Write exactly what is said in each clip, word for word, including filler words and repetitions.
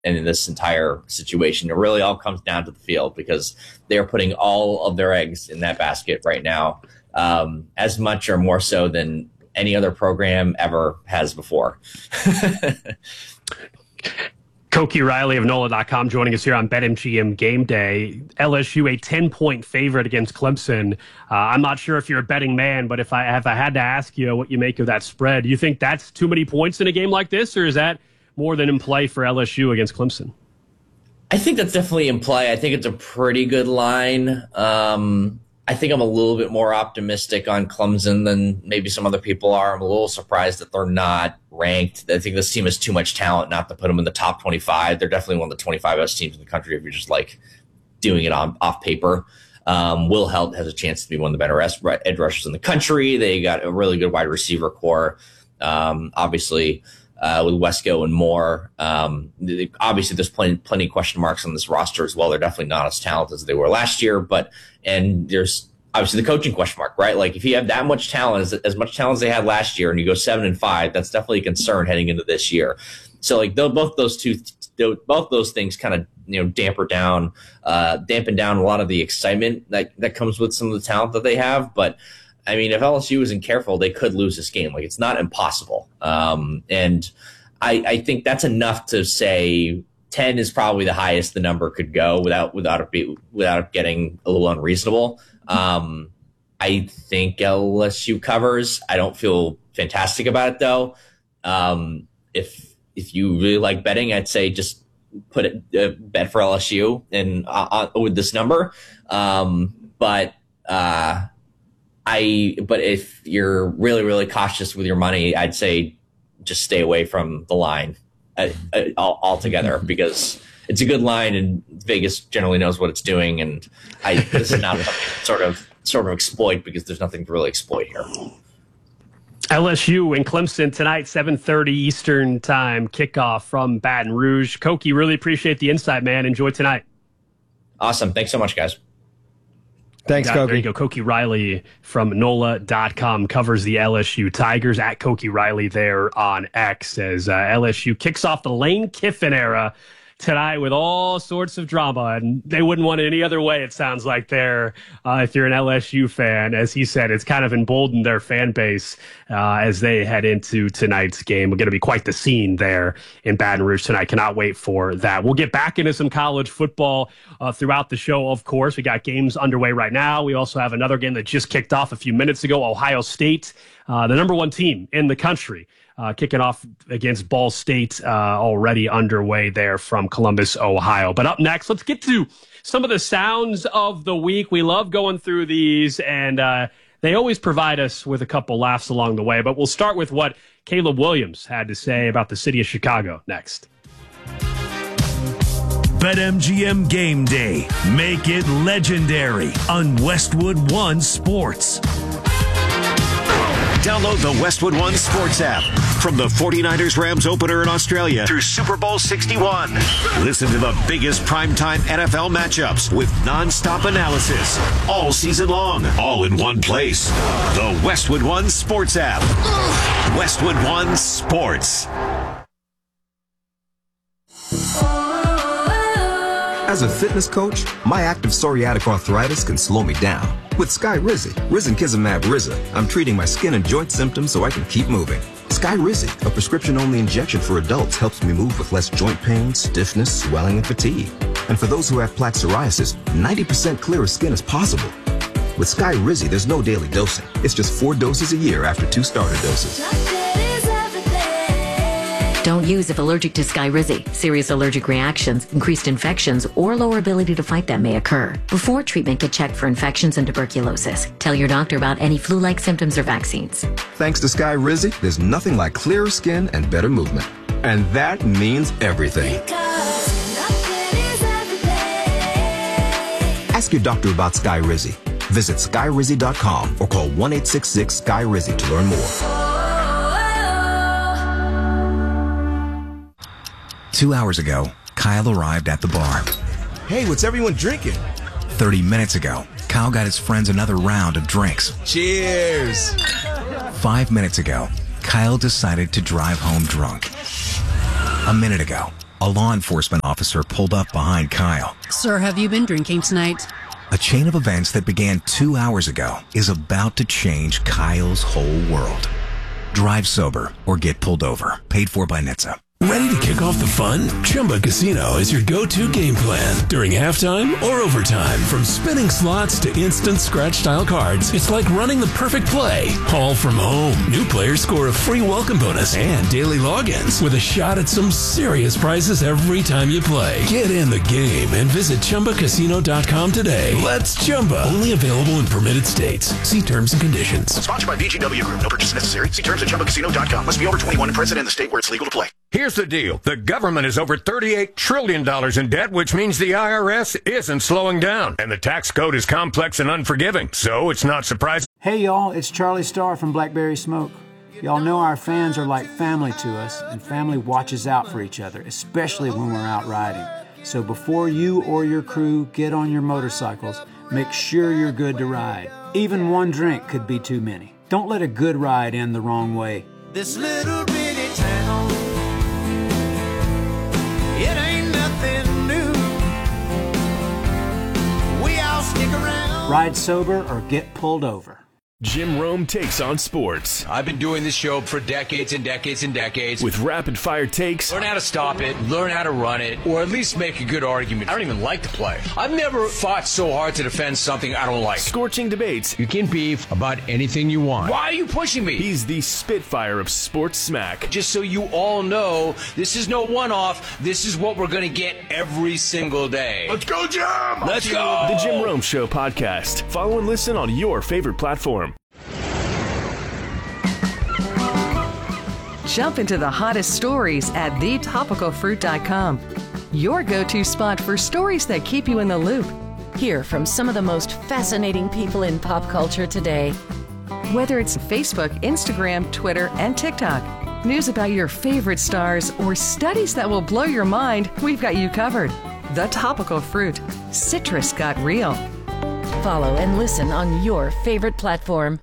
in this entire situation. It really all comes down to the field because they are putting all of their eggs in that basket right now, um, as much or more so than any other program ever has before. Koki Riley of N O L A dot com joining us here on BetMGM Game Day. L S U a ten-point favorite against Clemson. Uh, I'm not sure if you're a betting man, but if I if I had to ask you what you make of that spread, do you think that's too many points in a game like this, or is that more than in play for L S U against Clemson? I think that's definitely in play. I think it's a pretty good line. Um, I think I'm a little bit more optimistic on Clemson than maybe some other people are. I'm a little surprised that they're not ranked. I think this team has too much talent not to put them in the top twenty-five. They're definitely one of the twenty-five best teams in the country if you're just like doing it on off paper. Um, Will Held has a chance to be one of the better edge rushers in the country. They got a really good wide receiver core. Um, obviously, uh, with Wesco and Moore. Um, they, obviously, there's plenty, plenty of question marks on this roster as well. They're definitely not as talented as they were last year, but and there's obviously the coaching question mark, right? Like if you have that much talent, as, as much talent as they had last year, and you go seven and five, that's definitely a concern heading into this year. So like both those two, both those things kind of you know damper down, uh, dampen down a lot of the excitement that that comes with some of the talent that they have. But I mean, if L S U isn't careful, they could lose this game. Like it's not impossible, um, and I, I think that's enough to say ten is probably the highest the number could go without without it be, without it getting a little unreasonable. Um, I think L S U covers. I don't feel fantastic about it though. Um, if if you really like betting, I'd say just put it uh, bet for L S U and uh, with this number. Um, but uh, I but if you're really really cautious with your money, I'd say just stay away from the line uh, uh, altogether because it's a good line and Vegas generally knows what it's doing. And I this is not a sort of sort of exploit because there's nothing to really exploit here. L S U and Clemson tonight, seven thirty Eastern time kickoff from Baton Rouge. Koki, really appreciate the insight, man. Enjoy tonight. Awesome. Thanks so much, guys. Thanks, got, Koki. There you go. Koki Riley from N O L A dot com covers the L S U Tigers. At Koki Riley there on X as uh, L S U kicks off the Lane Kiffin era tonight with all sorts of drama, and they wouldn't want it any other way, it sounds like there, uh, if you're an L S U fan. As he said, it's kind of emboldened their fan base uh, as they head into tonight's game. We're going to be quite the scene there in Baton Rouge tonight. Cannot wait for that. We'll get back into some college football uh, throughout the show, of course. We got games underway right now. We also have another game that just kicked off a few minutes ago. Ohio State, uh, the number one team in the country, Uh, kicking off against Ball State, uh, already underway there from Columbus, Ohio. But up next, let's get to some of the sounds of the week. We love going through these, and uh, they always provide us with a couple laughs along the way. But we'll start with what Caleb Williams had to say about the city of Chicago next. BetMGM Game Day. Make it legendary on Westwood One Sports. Download the Westwood One Sports app. From the forty-niners Rams opener in Australia through Super Bowl sixty-one. Listen to the biggest primetime N F L matchups with nonstop analysis all season long, all in one place. The Westwood One Sports app. Westwood One Sports. As a fitness coach, my active psoriatic arthritis can slow me down. With Skyrizi, Risankizumab Riza, I'm treating my skin and joint symptoms so I can keep moving. Skyrizi, a prescription-only injection for adults, helps me move with less joint pain, stiffness, swelling, and fatigue. And for those who have plaque psoriasis, ninety percent clearer skin is possible. With Skyrizi, there's no daily dosing. It's just four doses a year after two starter doses. Don't use if allergic to Skyrizi. Serious allergic reactions, increased infections, or lower ability to fight them may occur. Before treatment, get checked for infections and tuberculosis. Tell your doctor about any flu-like symptoms or vaccines. Thanks to Skyrizi, there's nothing like clearer skin and better movement. And that means everything. Ask your doctor about Skyrizi. Visit Skyrizi dot com or call one eight six six Sky Rizi to learn more. Two hours ago, Kyle arrived at the bar. Hey, what's everyone drinking? Thirty minutes ago, Kyle got his friends another round of drinks. Cheers! Five minutes ago, Kyle decided to drive home drunk. A minute ago, A law enforcement officer pulled up behind Kyle. Sir, have you been drinking tonight? A chain of events that began two hours ago is about to change Kyle's whole world. Drive sober or get pulled over. Paid for by N H T S A. Ready to kick off the fun? Chumba Casino is your go-to game plan during halftime or overtime. From spinning slots to instant scratch-style cards, it's like running the perfect play, all from home. New players score a free welcome bonus and daily logins with a shot at some serious prizes every time you play. Get in the game and visit Chumba Casino dot com today. Let's Chumba. Only available in permitted states. See terms and conditions. Sponsored by V G W Group. No purchase necessary. See terms at Chumba Casino dot com. Must be over twenty-one and present in the state where it's legal to play. Here's the deal. The government is over thirty-eight trillion dollars in debt, which means the I R S isn't slowing down. And the tax code is complex and unforgiving, so it's not surprising. Hey, y'all, it's Charlie Starr from Blackberry Smoke. Y'all know our fans are like family to us, and family watches out for each other, especially when we're out riding. So before you or your crew get on your motorcycles, make sure you're good to ride. Even one drink could be too many. Don't let a good ride end the wrong way. This little bitty town, it ain't nothing new. We all stick around. Ride sober or get pulled over. Jim Rome takes on sports. I've been doing this show for decades and decades and decades. With rapid-fire takes. Learn how to stop it, learn how to run it, or at least make a good argument. I don't even like to play. I've never fought so hard to defend something I don't like. Scorching debates. You can beef about anything you want. Why are you pushing me? He's the Spitfire of sports smack. Just so you all know, this is no one-off. This is what we're going to get every single day. Let's go, Jim! Let's go! The Jim Rome Show podcast. Follow and listen on your favorite platform. Jump into the hottest stories at the topical fruit dot com. Your go-to spot for stories that keep you in the loop. Hear from some of the most fascinating people in pop culture today. Whether it's Facebook, Instagram, Twitter, and TikTok, news about your favorite stars, or studies that will blow your mind, we've got you covered. The Topical Fruit. Citrus got real. Follow and listen on your favorite platform.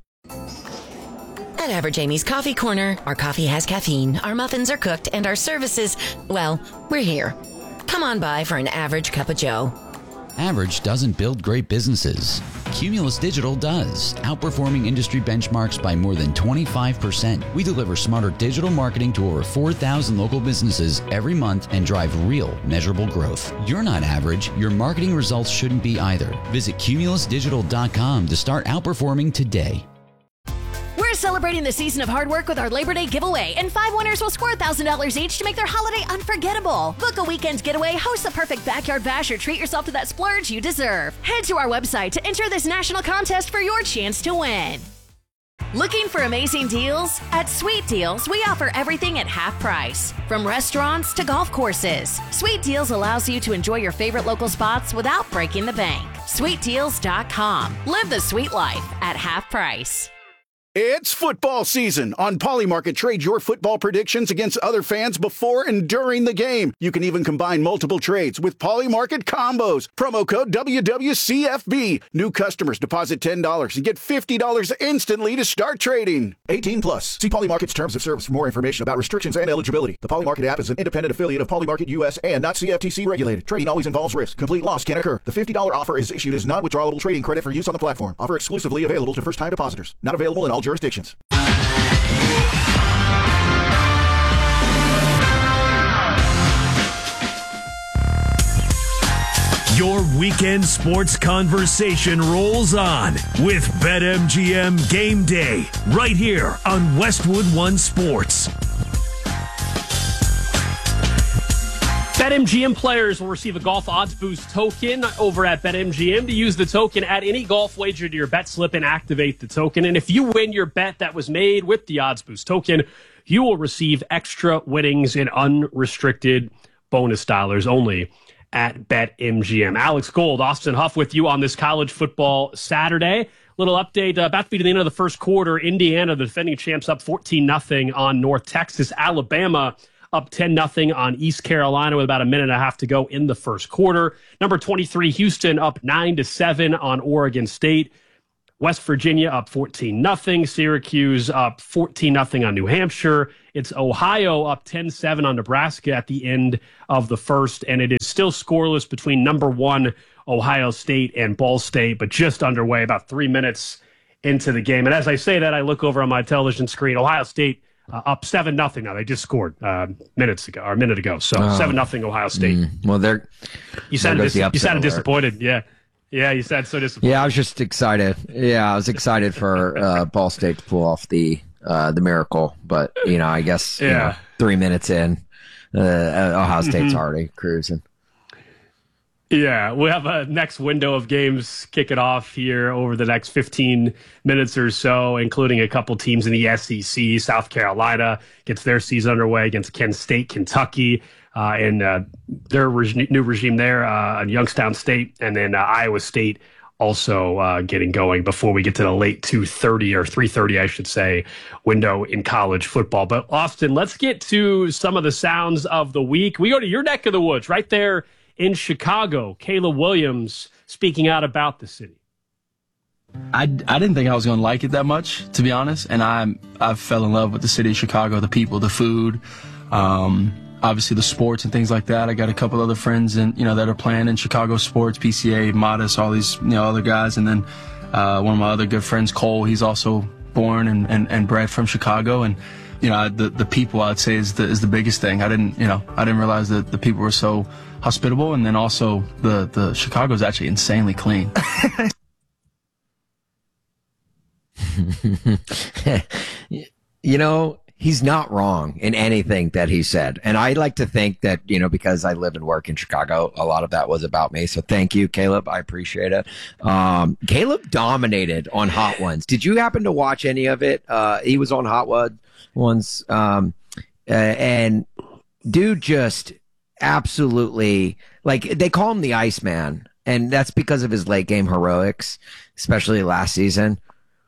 At Average Amy's Coffee Corner, our coffee has caffeine, our muffins are cooked, and our services, well, we're here. Come on by for an average cup of joe. Average doesn't build great businesses. Cumulus Digital does, outperforming industry benchmarks by more than twenty-five percent. We deliver smarter digital marketing to over four thousand local businesses every month and drive real, measurable growth. You're not average. Your marketing results shouldn't be either. Visit cumulus digital dot com to start outperforming today. We're celebrating the season of hard work with our Labor Day giveaway, and five winners will score one thousand dollars each to make their holiday unforgettable. Book a weekend getaway, host the perfect backyard bash, or treat yourself to that splurge you deserve. Head to our website to enter this national contest for your chance to win. Looking for amazing deals? At Sweet Deals, we offer everything at half price. From restaurants to golf courses, Sweet Deals allows you to enjoy your favorite local spots without breaking the bank. sweet deals dot com. Live the sweet life at half price. It's football season. On Polymarket, trade your football predictions against other fans before and during the game. You can even combine multiple trades with Polymarket combos. Promo code W W C F B. New customers deposit ten dollars and get fifty dollars instantly to start trading. eighteen plus. See Polymarket's terms of service for more information about restrictions and eligibility. The Polymarket app is an independent affiliate of Polymarket U S and not C F T C regulated. Trading always involves risk. Complete loss can occur. The fifty dollars offer is issued as non-withdrawable trading credit for use on the platform. Offer exclusively available to first-time depositors. Not available in all jurisdictions. Your weekend sports conversation rolls on with BetMGM Game Day right here on Westwood One Sports. BetMGM players will receive a golf odds boost token over at BetMGM. To use the token, add any golf wager to your bet slip and activate the token. And if you win your bet that was made with the odds boost token, you will receive extra winnings in unrestricted bonus dollars only at BetMGM. Alex Gold, Austin Huff with you on this college football Saturday. Little update, uh, about to be to the end of the first quarter. Indiana, the defending champs, up fourteen nothing on North Texas. Alabama up ten nothing on East Carolina with about a minute and a half to go in the first quarter. Number twenty-three, Houston, up nine to seven on Oregon State. West Virginia up fourteen nothing. Syracuse up fourteen nothing on New Hampshire. It's Ohio up ten seven on Nebraska at the end of the first, and it is still scoreless between number one Ohio State and Ball State, but just underway, about three minutes into the game. And as I say that, I look over on my television screen. Ohio State uh, up seven nothing now. They just scored uh, minutes ago, or a minute ago. So oh. seven nothing Ohio State. Mm, well, they're you sounded dis- the you sounded alert. disappointed. Yeah, yeah, you sounded so disappointed. Yeah, I was just excited. Yeah, I was excited for uh, Ball State to pull off the uh, the miracle, but you know, I guess yeah. you know, three minutes in, uh, Ohio State's Mm-hmm. already cruising. Yeah, we have a next window of games kicking off here over the next fifteen minutes or so, including a couple teams in the S E C. South Carolina gets their season underway against Kent State, Kentucky, uh, and uh, their reg- new regime there uh, on Youngstown State, and then uh, Iowa State also uh, getting going before we get to the late two thirty or three thirty, I should say, window in college football. But Austin, let's get to some of the sounds of the week. We go to your neck of the woods right there in Chicago. Caleb Williams speaking out about the city. I, I didn't think I was going to like it that much, to be honest. And I I fell in love with the city of Chicago, the people, the food, um, obviously the sports and things like that. I got a couple other friends and you know that are playing in Chicago sports, P C A, Modest, all these you know other guys. And then uh, one of my other good friends, Cole, he's also born and, and, and bred from Chicago. And you know the the people, I'd say, is the is the biggest thing. I didn't you know I didn't realize that the people were so hospitable, and then also the the Chicago is actually insanely clean. You know, he's not wrong in anything that he said. And I like to think that, you know, because I live and work in Chicago, a lot of that was about me. So thank you, Caleb. I appreciate it. Um, Caleb dominated on Hot Ones. Did you happen to watch any of it? Uh, he was on Hot Ones. Um, uh, and dude just absolutely, like, they call him the Iceman. And that's because of his late game heroics, especially last season.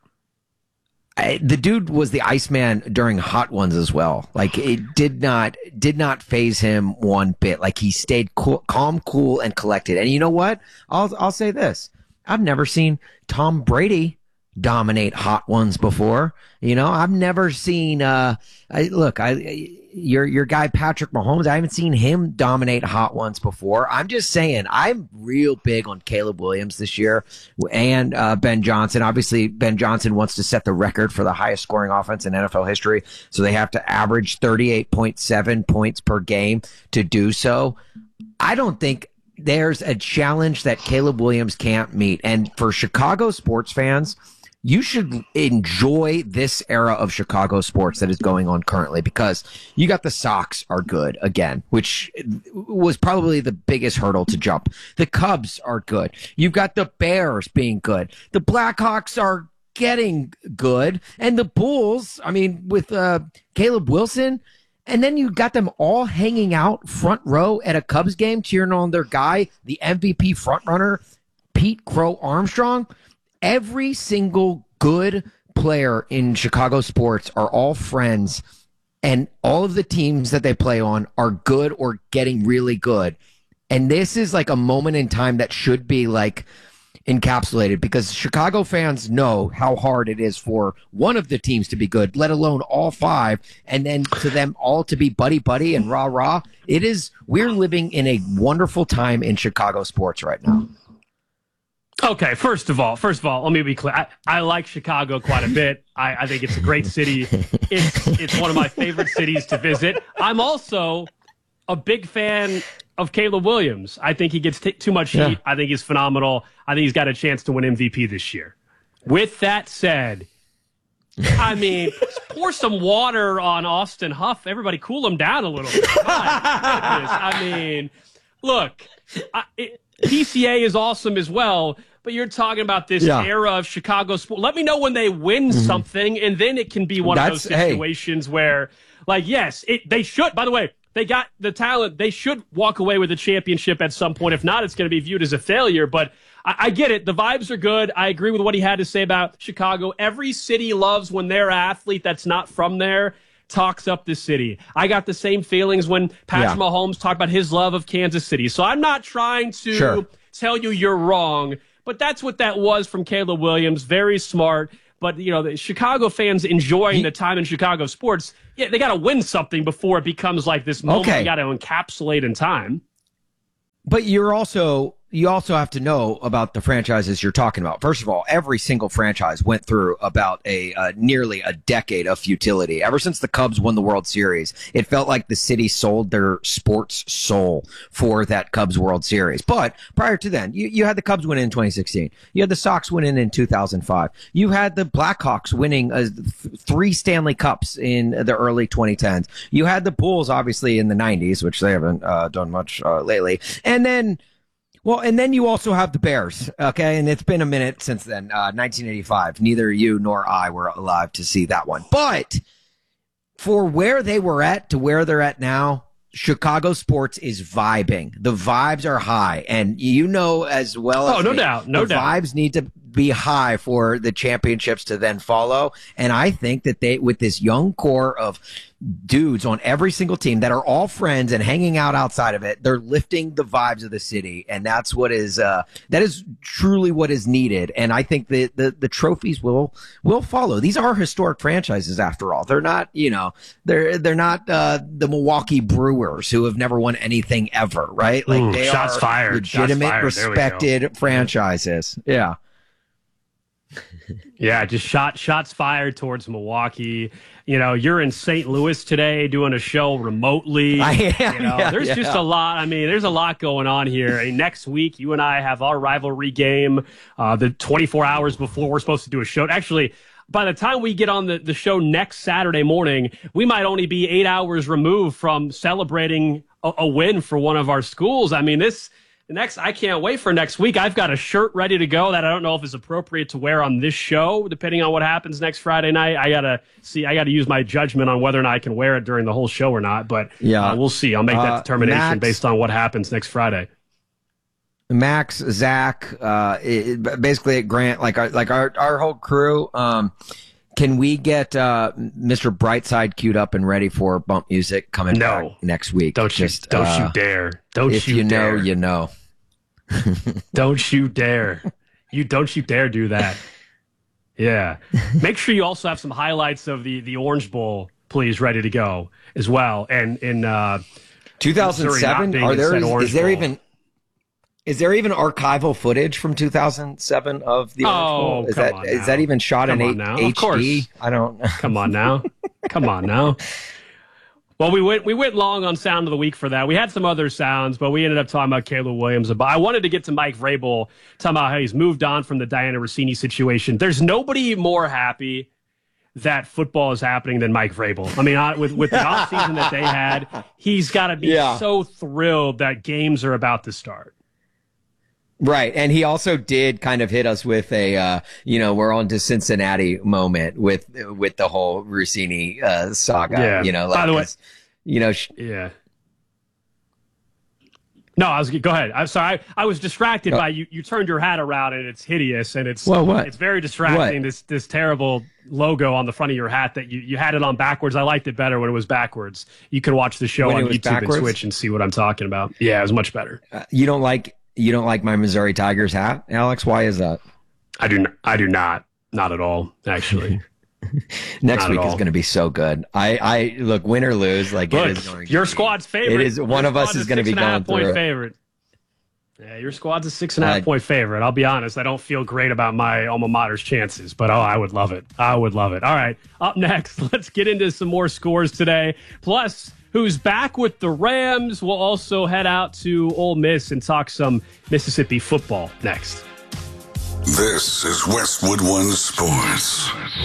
I, the dude was the Iceman during Hot Ones as well. Like, it did not did not faze him one bit. Like, he stayed cool, calm, cool, and collected. And you know what? I'll I'll say this: I've never seen Tom Brady dominate Hot Ones before. You know, I've never seen. Uh, I, look, I your your guy Patrick Mahomes. I haven't seen him dominate Hot Ones before. I'm just saying, I'm real big on Caleb Williams this year and uh, Ben Johnson. Obviously, Ben Johnson wants to set the record for the highest scoring offense in N F L history, so they have to average thirty-eight point seven points per game to do so. I don't think there's a challenge that Caleb Williams can't meet. And for Chicago sports fans, you should enjoy this era of Chicago sports that is going on currently, because you got the Sox are good again, which was probably the biggest hurdle to jump. The Cubs are good. You've got the Bears being good. The Blackhawks are getting good. And the Bulls, I mean, with uh, Caleb Wilson, and then you got them all hanging out front row at a Cubs game, cheering on their guy, the M V P frontrunner, Pete Crow Armstrong. Every single good player in Chicago sports are all friends, and all of the teams that they play on are good or getting really good. And this is like a moment in time that should be like encapsulated, because Chicago fans know how hard it is for one of the teams to be good, let alone all five, and then to them all to be buddy-buddy and rah-rah. It is, we're living in a wonderful time in Chicago sports right now. Okay, first of all, first of all, let me be clear. I, I like Chicago quite a bit. I, I think it's a great city. It's it's one of my favorite cities to visit. I'm also a big fan of Caleb Williams. I think he gets t- too much heat. Yeah. I think he's phenomenal. I think he's got a chance to win M V P this year. With that said, I mean, pour some water on Austin Huff. Everybody cool him down a little bit. My goodness. I mean, look, I, it, P C A is awesome as well, but you're talking about this yeah. era of Chicago sport. Let me know when they win mm-hmm. something, and then it can be one That's, of those situations hey. where, like, yes, it, they should. By the way, they got the talent. They should walk away with a championship at some point. If not, it's going to be viewed as a failure. But I, I get it. The vibes are good. I agree with what he had to say about Chicago. Every city loves when their athlete that's not from there talks up the city. I got the same feelings when Patrick yeah. Mahomes talked about his love of Kansas City. So I'm not trying to sure. tell you you're wrong, but but that's what that was from Caleb Williams. Very smart. But, you know, the Chicago fans enjoying he, the time in Chicago sports, yeah, they got to win something before it becomes like this moment okay. you got to encapsulate in time. But you're also you also have to know about the franchises you're talking about. First of all, every single franchise went through about a uh, nearly a decade of futility. Ever since the Cubs won the World Series, it felt like the city sold their sports soul for that Cubs World Series. But prior to then, you, you had the Cubs winning in twenty sixteen. You had the Sox winning in two thousand five. You had the Blackhawks winning uh, th- three Stanley Cups in the early twenty tens. You had the Bulls, obviously, in the nineties, which they haven't uh, done much uh, lately. And then Well, and then you also have the Bears, okay? And it's been a minute since then, uh, nineteen eighty-five. Neither you nor I were alive to see that one. But for where they were at to where they're at now, Chicago sports is vibing. The vibes are high. And you know as well as Oh, no me, doubt, no the doubt. vibes need to be high for the championships to then follow. And I think that they, with this young core of dudes on every single team that are all friends and hanging out outside of it, they're lifting the vibes of the city. And that's what is, uh, that is truly what is needed. And I think that the, the trophies will, will follow. These are historic franchises after all. They're not, you know, they're, they're not, uh, the Milwaukee Brewers who have never won anything ever, right? Like Ooh, they shots are fired. legitimate, Shots fired. respected franchises. Yeah. Yeah, just shot shots fired towards Milwaukee. You know, you're in Saint Louis today doing a show remotely. I am, you know, yeah, there's yeah. just a lot. I mean, there's a lot going on here. And next week, you and I have our rivalry game, uh, the twenty-four hours before we're supposed to do a show. Actually, by the time we get on the, the show next Saturday morning, we might only be eight hours removed from celebrating a, a win for one of our schools. I mean, this... Next, I can't wait for next week. I've got a shirt ready to go that I don't know if is appropriate to wear on this show, depending on what happens next Friday night. I gotta see. I gotta use my judgment on whether or not I can wear it during the whole show or not. But yeah, uh, we'll see. I'll make that uh, determination Max, based on what happens next Friday. Max, Zach, uh, it, basically at Grant, like our like our our whole crew. Um, can we get uh, Mister Brightside queued up and ready for bump music coming no. back next week? Don't Just, you? Don't uh, you dare! Don't if you, you dare. know, you know. Don't you dare. You don't you dare do that. Yeah. Make sure you also have some highlights of the, the Orange Bowl, please, ready to go as well. And in uh, two thousand seven, are there is, is there Bowl. even is there even archival footage from two thousand seven of the Orange Oh, Bowl? Is come that on is now. that even shot Come in on now. H D? Of course. I don't. Come on now. Come on now. Well, we went we went long on Sound of the Week for that. We had some other sounds, but we ended up talking about Caleb Williams. But I wanted to get to Mike Vrabel, talking about how he's moved on from the Diana Rossini situation. There's nobody more happy that football is happening than Mike Vrabel. I mean, I, with, with the offseason that they had, he's got to be Yeah. so thrilled that games are about to start. Right. And he also did kind of hit us with a, uh, you know, we're on to Cincinnati moment with, with the whole Rossini, uh, saga, Yeah. you know, like, By the way, it's- you know, sh- yeah. No, I was go ahead. I'm sorry. I, I was distracted Oh. by you. You turned your hat around and it's hideous and it's Well, what? it's very distracting. What? This this terrible logo on the front of your hat that you, you had it on backwards. I liked it better when it was backwards. You can watch the show When on it was YouTube backwards? and Switch and see what I'm talking about. Yeah, it was much better. uh, you don't like, you don't like my Missouri Tigers hat, Alex? Why is that? I do. Not, I do not. Not at all. Actually. Next Not at week is all. going to be so good. I, I look, win or lose, like Look, it is going to your be- squad's favorite. It is one Your of us squad's is a going to be six and a half going point through it. favorite. Yeah, your squad's a six and a half Uh, point favorite. I'll be honest. I don't feel great about my alma mater's chances, but oh, I would love it. I would love it. All right. Up next, let's get into some more scores today. Plus, who's back with the Rams? We'll also head out to Ole Miss and talk some Mississippi football next. This is Westwood One Sports.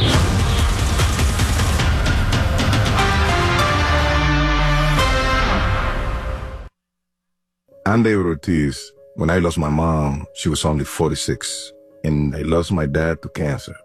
I'm David Ortiz. When I lost my mom, she was only forty-six, and I lost my dad to cancer.